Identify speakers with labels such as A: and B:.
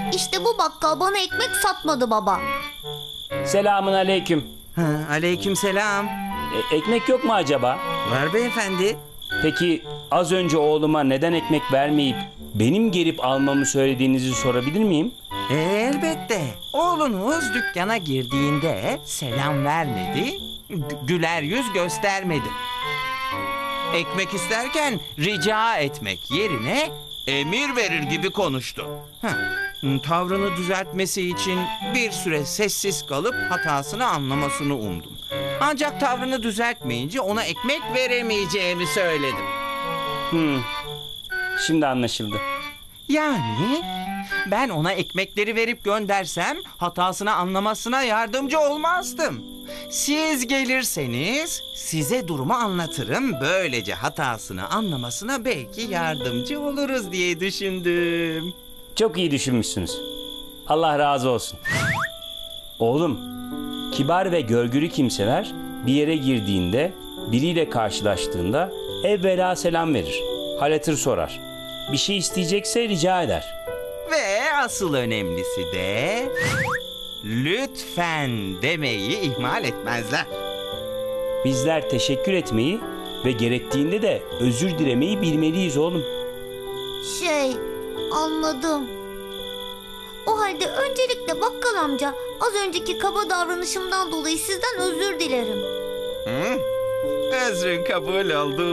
A: İşte bu bakkal bana ekmek satmadı baba.
B: Selamun aleyküm.
C: Aleykümselam.
B: Ekmek yok mu acaba?
C: Var beyefendi.
B: Peki az önce oğluma neden ekmek vermeyip benim gelip almamı söylediğinizi sorabilir miyim?
C: Elbette. Oğlunuz dükkana girdiğinde selam vermedi, güler yüz göstermedi. Ekmek isterken rica etmek yerine emir verir gibi konuştu. Tavrını düzeltmesi için bir süre sessiz kalıp hatasını anlamasını umdum. Ancak tavrını düzeltmeyince ona ekmek veremeyeceğimi söyledim.
B: Şimdi anlaşıldı.
C: Yani ben ona ekmekleri verip göndersem hatasını anlamasına yardımcı olmazdım. Siz gelirseniz size durumu anlatırım. Böylece hatasını anlamasına belki yardımcı oluruz diye düşündüm.
B: Çok iyi düşünmüşsünüz. Allah razı olsun. Oğlum, kibar ve görgülü kimseler bir yere girdiğinde, biriyle karşılaştığında evvela selam verir, hal hatır sorar. Bir şey isteyecekse rica eder.
C: Ve asıl önemlisi de lütfen demeyi ihmal etmezler.
B: Bizler teşekkür etmeyi ve gerektiğinde de özür dilemeyi bilmeliyiz oğlum.
A: Anladım. O halde öncelikle bakkal amca, az önceki kaba davranışımdan dolayı sizden özür dilerim.
C: Özrün kabul oldu.